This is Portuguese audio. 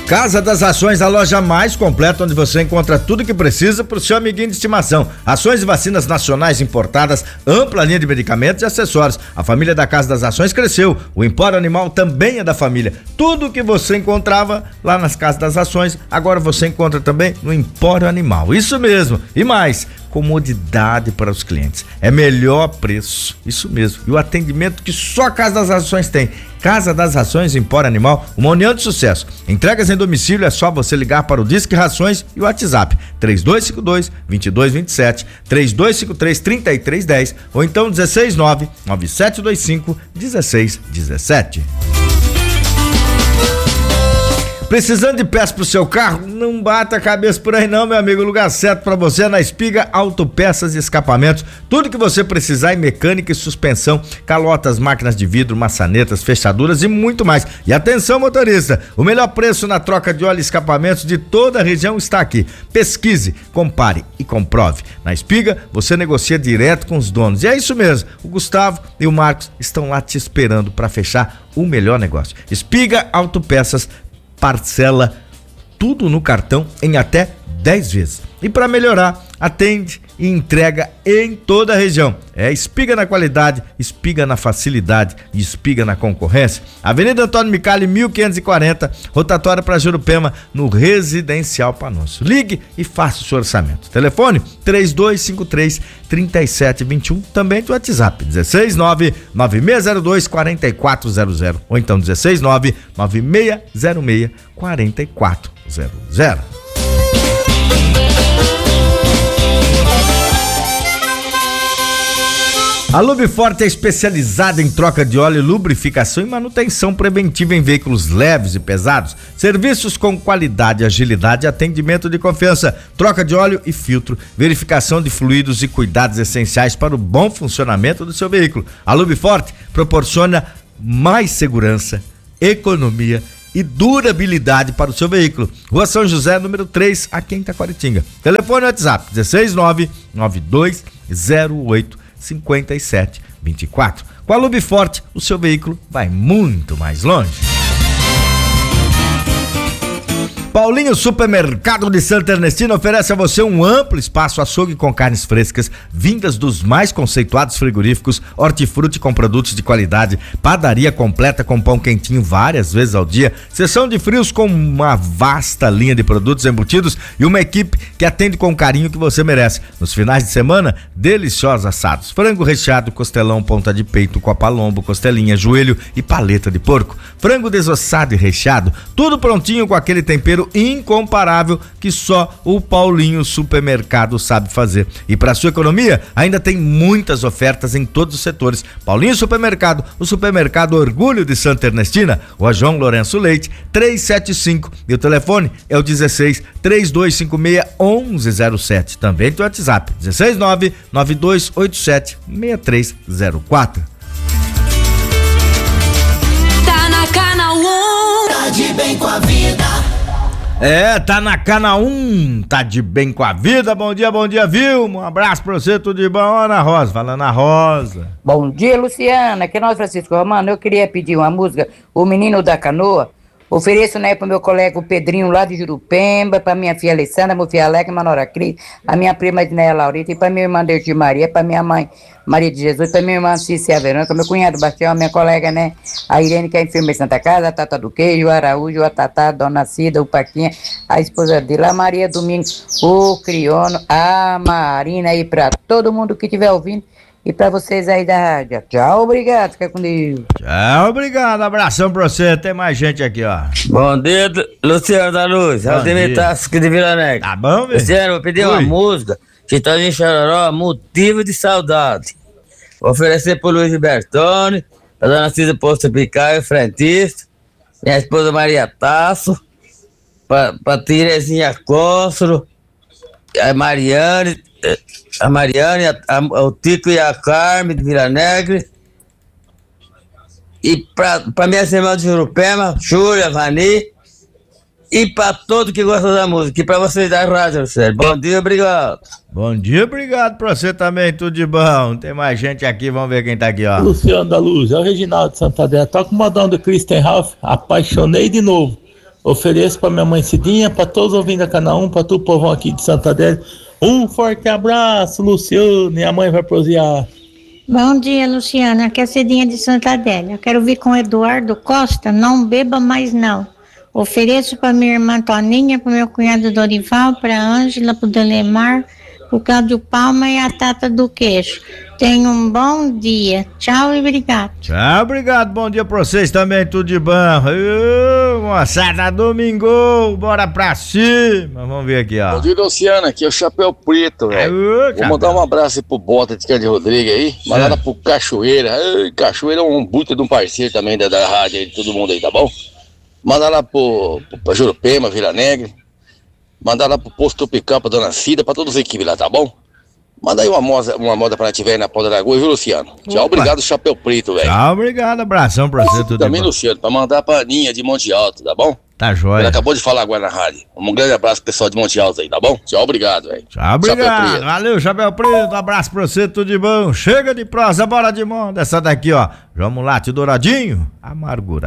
Casa das Ações, a loja mais completa onde você encontra tudo que precisa para o seu amiguinho de estimação. Ações e vacinas nacionais importadas, ampla linha de medicamentos e acessórios. A família da Casa das Ações cresceu. O Empório Animal também é da família. Tudo que você encontrava lá nas Casas das Ações, agora você encontra também no Empório Animal. Isso mesmo. E mais, comodidade para os clientes. É melhor preço. Isso mesmo. E o atendimento que só a Casa das Ações tem. Casa das Ações, Empório Animal, uma união de sucesso. Entregas em domicílio, é só você ligar para o Disque Rações e o WhatsApp 3252-2227, 3253-3310 ou então 169-9725-1617. Precisando de peças pro seu carro? Não bata a cabeça por aí não, meu amigo. O lugar certo para você é na Espiga Autopeças e Escapamentos. Tudo que você precisar em mecânica e suspensão, calotas, máquinas de vidro, maçanetas, fechaduras e muito mais. E atenção, motorista, o melhor preço na troca de óleo e escapamentos de toda a região está aqui. Pesquise, compare e comprove. Na Espiga, você negocia direto com os donos. E é isso mesmo, o Gustavo e o Marcos estão lá te esperando para fechar o melhor negócio. Espiga Autopeças, parcela tudo no cartão em até 10 vezes. E para melhorar, atende e entrega em toda a região. É Espiga na qualidade, Espiga na facilidade e Espiga na concorrência. Avenida Antônio Micali, 1540, rotatória para Jurupema, no Residencial Panôncio. Ligue e faça o seu orçamento. Telefone 3253-3721, também do WhatsApp 169-9602-4400 ou então 169-9606-4400. A Lubiforte é especializada em troca de óleo, lubrificação e manutenção preventiva em veículos leves e pesados. Serviços com qualidade, agilidade e atendimento de confiança. Troca de óleo e filtro, verificação de fluidos e cuidados essenciais para o bom funcionamento do seu veículo. A Lubiforte proporciona mais segurança, economia e durabilidade para o seu veículo. Rua São José, número 3, aqui em Itaquaritinga. Telefone WhatsApp 16992085724. Com a Lubiforte, o seu veículo vai muito mais longe. Paulinho Supermercado de Santa Ernestina oferece a você um amplo espaço açougue com carnes frescas, vindas dos mais conceituados frigoríficos, hortifruti com produtos de qualidade, padaria completa com pão quentinho várias vezes ao dia, seção de frios com uma vasta linha de produtos embutidos e uma equipe que atende com o carinho que você merece. Nos finais de semana, deliciosos assados, frango recheado, costelão, ponta de peito, copa-lombo, costelinha, joelho e paleta de porco, frango desossado e recheado, tudo prontinho com aquele tempero incomparável que só o Paulinho Supermercado sabe fazer. E para sua economia, ainda tem muitas ofertas em todos os setores. Paulinho Supermercado, o supermercado Orgulho de Santa Ernestina, Rua João Lourenço Leite, 375. E o telefone é o 16-3256-1107. Também tem o WhatsApp, 169-9287-6304. Tá na Canal 1. Tá de bem com a vida. Tá na Cana 1, tá de bem com a vida. Bom dia, Vilma. Um abraço pra você, tudo de bom. Ana Rosa, falando a Rosa. Bom dia, Luciana. Aqui é nós, Francisco Romano. Eu queria pedir uma música, O Menino da Canoa. Ofereço, né, pro meu colega o Pedrinho lá de Jurupemba, pra minha filha Alessandra, meu filho Aleca, Manora Cris, a minha prima Edneia Laurita, e pra minha irmã Derti Maria, pra minha mãe Maria de Jesus, pra minha irmã Cícia Verônica, meu cunhado Bastião, minha colega, né, a Irene, que é enfermeira de Santa Casa, a Tata do Queijo, o Araújo, a Tatá, a Dona Cida, o Paquinha, a esposa dele, a Maria Domingos, o Criono, a Marina, e pra todo mundo que estiver ouvindo. E pra vocês aí da rádio. Tchau, obrigado. Fica com Deus. Tchau, obrigado. Abração pra você. Tem mais gente aqui, ó. Bom dia, Luciano da Luz. Aldemir Tassi de Vila Negra. Tá bom, velho? Luciano, vou pedir uma música. Chitãozinho Chororó, Motivo de Saudade. Vou oferecer pro Luiz Bertone, pra Dona Cida Posto Picaio, frentista, minha esposa Maria Tasso, pra Terezinha Cóssoro, a Mariane, o Tico e a Carme de Vila Negra, e pra minhas irmãs de Jurupema, Júlia, Vani, e pra todo que gosta da música, e pra vocês da rádio, sério. Bom dia, obrigado. Bom dia, obrigado pra você também, tudo de bom. Tem mais gente aqui, vamos ver quem tá aqui, ó. Luciano da Luz, é o Reginaldo de Santander. Toca uma dona do Christian Ralph, Apaixonei de Novo. Ofereço pra minha mãe Cidinha, pra todos ouvindo a Canal 1, pra todo o povão aqui de Santa Adélia. Um forte abraço, Luciano, minha mãe vai prosear. Bom dia, Luciana. Aqui é a Cidinha de Santa Adélia. Eu quero vir com o Eduardo Costa, Não Beba Mais Não. Ofereço para minha irmã Toninha, para meu cunhado Dorival, para a Ângela, para o Delemar, para o Cláudio Palma e a Tata do Queixo. Tenha um bom dia. Tchau e obrigado. Tchau, obrigado. Bom dia pra vocês também, tudo de bom. Moçada, domingo, bora pra cima. Vamos ver aqui, ó. Bom dia, Luciana, aqui é o Chapéu Preto, velho. Vou mandar um abraço aí pro Bota de Cândido Rodrigues aí. Mandar pro Cachoeira. Ai, Cachoeira é um puta de um parceiro também da rádio aí, de todo mundo aí, tá bom? Mandar lá pra Jurupema, Vila Negra. Mandar lá pro Posto Tropical, pra Dona Cida, pra todas as equipes lá, tá bom? Manda aí uma moda pra gente ver na Ponta da Lagoa, viu, Luciano? Tchau, obrigado, Chapéu Preto, velho. Tchau, obrigado, abração pra você, tudo também, bom. Luciano, pra mandar pra Aninha de Monte Alto, tá bom? Tá jóia. Ele acabou de falar agora na rádio. Um grande abraço pro pessoal de Monte Alto aí, tá bom? Tchau, obrigado, velho. Tchau, obrigado. Valeu, Chapéu Preto. Abraço pra você, tudo de bom. Chega de prosa, bora de moda. Essa daqui, ó. Vamos lá, te douradinho. Amargurado.